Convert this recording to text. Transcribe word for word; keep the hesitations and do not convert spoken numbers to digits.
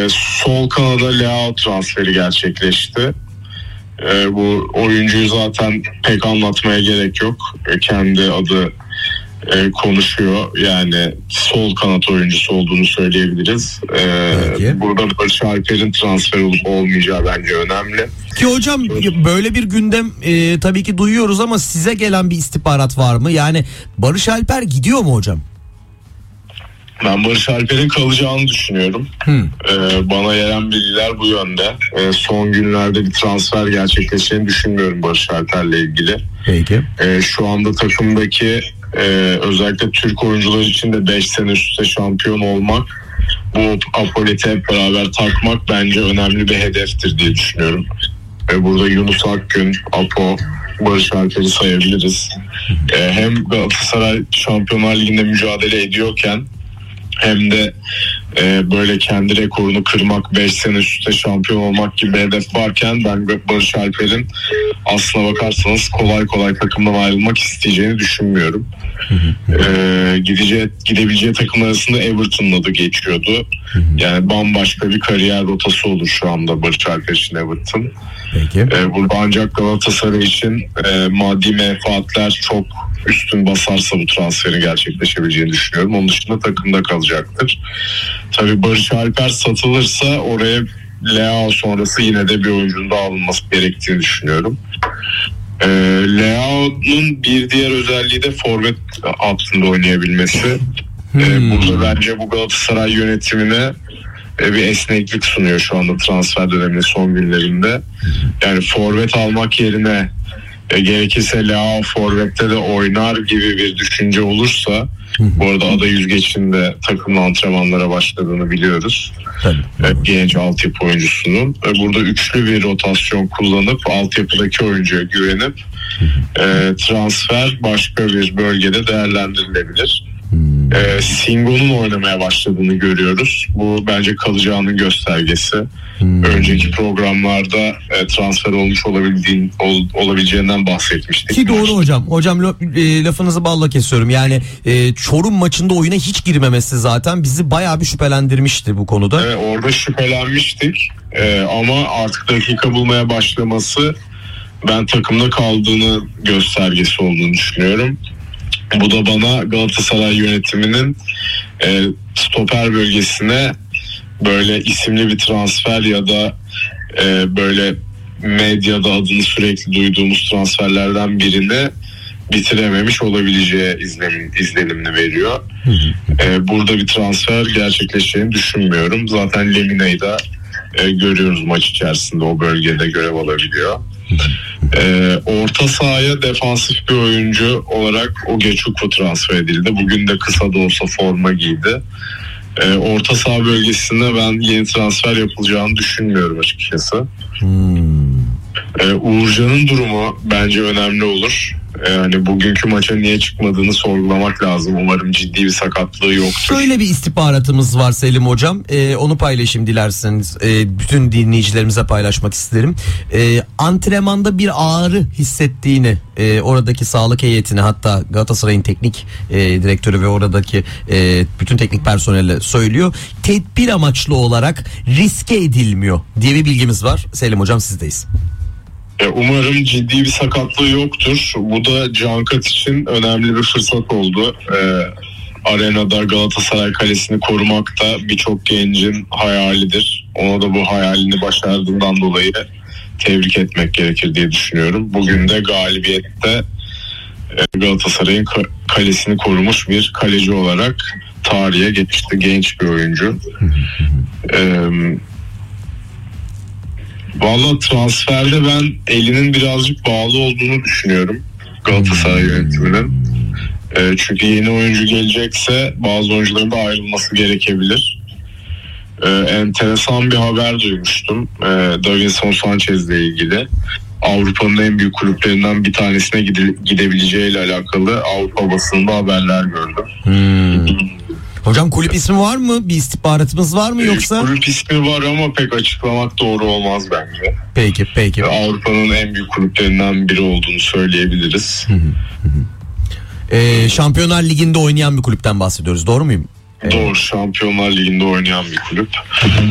Sol kanada Leao transferi gerçekleşti. E, bu oyuncuyu zaten pek anlatmaya gerek yok. E, kendi adı e, konuşuyor. Yani sol kanat oyuncusu olduğunu söyleyebiliriz. E, burada Barış Alper'in transfer olup olmayacağı bence önemli. Ki hocam böyle bir gündem e, tabii ki duyuyoruz ama size gelen bir istihbarat var mı? Yani Barış Alper gidiyor mu hocam? Ben Barış Alper'in kalacağını düşünüyorum. Hmm. Ee, bana gelen bilgiler bu yönde. Ee, son günlerde bir transfer gerçekleşeceğini düşünmüyorum Barış Alper'le ilgili. Peki. Ee, şu anda takımdaki e, özellikle Türk oyuncular için de beş sene üst üste şampiyon olmak, bu apoleti hep beraber takmak bence önemli bir hedeftir diye düşünüyorum. Ee, burada Yunus Akgün, Apo, Barış Alper'i sayabiliriz. Ee, hem Galatasaray Şampiyonlar Ligi'nde mücadele ediyorken hem de e, böyle kendi rekorunu kırmak, beş sene üst üste şampiyon olmak gibi bir hedef varken ben Barış Alper'in aslına bakarsanız kolay kolay takımdan ayrılmak isteyeceğini düşünmüyorum. e, gideceği, gidebileceği takım arasında Everton'ın adı geçiyordu. Yani bambaşka bir kariyer rotası olur şu anda Barış Alper için Everton. Peki. E, burada ancak Galatasaray için e, maddi menfaatler çok üstün basarsa bu transferin gerçekleşebileceğini düşünüyorum. Onun dışında takımda kalacaktır. Tabii Barış Alper satılırsa oraya Leao sonrası yine de bir oyuncunun da alınması gerektiğini düşünüyorum. Ee, Leao'nun bir diğer özelliği de forvet altında oynayabilmesi. Hmm. Ee, burada bence bu Galatasaray yönetimine e, bir esneklik sunuyor şu anda transfer döneminin son günlerinde. Yani forvet almak yerine E, gerekirse Leao forvette de oynar gibi bir düşünce olursa, bu arada Ada Yüzgeç'in de takımla antrenmanlara başladığını biliyoruz. E, genç altyapı oyuncusunun. E, burada üçlü bir rotasyon kullanıp altyapıdaki oyuncuya güvenip e, transfer başka bir bölgede değerlendirilebilir. E, Singo'nun oynamaya başladığını görüyoruz. Bu bence kalacağının göstergesi. Hmm. Önceki programlarda e, transfer olmuş olabildiğin, ol, olabileceğinden bahsetmiştik. Ki doğru hocam. Hocam e, lafınızı balla kesiyorum. Yani e, Çorum maçında oyuna hiç girmemesi zaten bizi bayağı bir şüphelendirmişti bu konuda. Evet, orada şüphelenmiştik. E, ama artık dakika bulmaya başlaması ben takımda kaldığını göstergesi olduğunu düşünüyorum. Bu da bana Galatasaray yönetiminin e, stoper bölgesine böyle isimli bir transfer ya da e, böyle medyada adını sürekli duyduğumuz transferlerden birini bitirememiş olabileceği izlenim, izlenimini veriyor. e, burada bir transfer gerçekleşeceğini düşünmüyorum. Zaten Lemina'yı da e, görüyoruz maç içerisinde o bölgede görev alabiliyor. Ee, orta sahaya defansif bir oyuncu olarak Ogeçukwu transfer edildi. Bugün de kısa da olsa forma giydi. Ee, orta saha bölgesinde ben yeni transfer yapılacağını düşünmüyorum açıkçası. Hmm. Ee, Uğurcan'ın durumu bence önemli olur. Yani bugünkü maça niye çıkmadığını sorgulamak lazım. Umarım ciddi bir sakatlığı yoktur. Şöyle bir istihbaratımız var Selim hocam. Ee, onu paylaşayım dilerseniz. Ee, bütün dinleyicilerimize paylaşmak isterim. Ee, antrenmanda bir ağrı hissettiğini e, oradaki sağlık heyetine, hatta Galatasaray'ın teknik e, direktörü ve oradaki e, bütün teknik personele söylüyor. Tedbir amaçlı olarak riske edilmiyor diye bir bilgimiz var. Selim hocam sizdeyiz. Umarım ciddi bir sakatlığı yoktur. Bu da Cankat için önemli bir fırsat oldu. Ee, arenada Galatasaray Kalesi'ni korumak da birçok gencin hayalidir. Ona da bu hayalini başardığından dolayı tebrik etmek gerekir diye düşünüyorum. Bugün de galibiyette Galatasaray'ın kalesini korumuş bir kaleci olarak tarihe geçti. Genç bir oyuncu. Ee, Valla transferde ben elinin birazcık bağlı olduğunu düşünüyorum Galatasaray yönetiminin. E, çünkü yeni oyuncu gelecekse bazı oyuncuların da ayrılması gerekebilir. E, enteresan bir haber duymuştum e, Davinson Sanchez ile ilgili. Avrupa'nın en büyük kulüplerinden bir tanesine gide, gidebileceğiyle alakalı Avrupa basınında haberler gördüm. Hmm. Hocam kulüp ismi var mı? Bir istihbaratımız var mı yoksa? Kulüp ismi var ama pek açıklamak doğru olmaz bence. Peki peki. Avrupa'nın en büyük kulüplerinden biri olduğunu söyleyebiliriz. Hı hı hı. Ee, Şampiyonlar Ligi'nde oynayan bir kulüpten bahsediyoruz. Doğru muyum? Doğru, Şampiyonlar Ligi'nde oynayan bir kulüp.